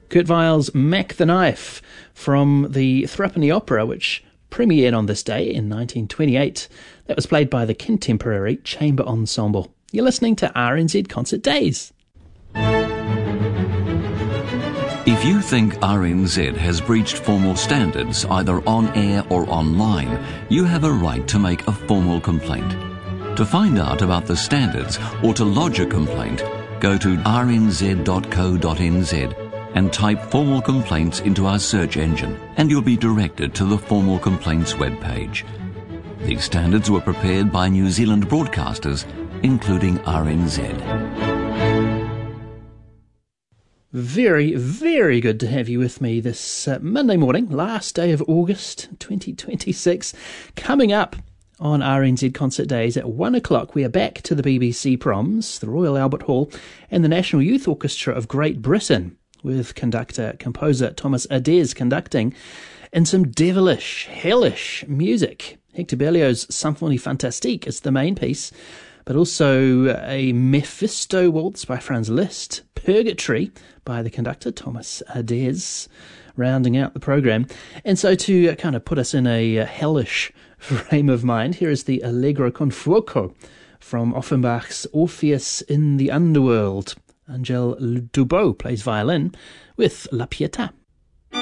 Kurt Weill's Mac the Knife from the Threepenny Opera, which premiered on this day in 1928. That was played by the Contemporary Chamber Ensemble. You're listening to RNZ Concert Days. If you think RNZ has breached formal standards, either on air or online, you have a right to make a formal complaint. To find out about the standards or to lodge a complaint, go to rnz.co.nz and type formal complaints into our search engine, and you'll be directed to the formal complaints webpage. These standards were prepared by New Zealand broadcasters, including RNZ. Very, very good to have you with me this Monday morning, last day of August 2026. Coming up on RNZ Concert Days at 1 o'clock, we are back to the BBC Proms, the Royal Albert Hall, and the National Youth Orchestra of Great Britain, with conductor-composer Thomas Adès conducting, and some devilish, hellish music. Hector Berlioz's Symphonie Fantastique is the main piece, but also a Mephisto waltz by Franz Liszt, Purgatory by the conductor Thomas Adès, rounding out the programme. And so to kind of put us in a hellish frame of mind, here is the Allegro con fuoco from Offenbach's Orpheus in the Underworld. Angèle Dubos plays violin with La Pietà.